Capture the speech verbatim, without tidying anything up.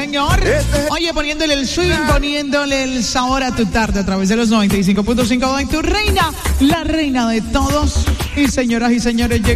señor. Oye, poniéndole el swing, poniéndole el sabor a tu tarde a través de los noventa y cinco punto cinco de tu reina, la reina de todos. Y señoras y señores, llega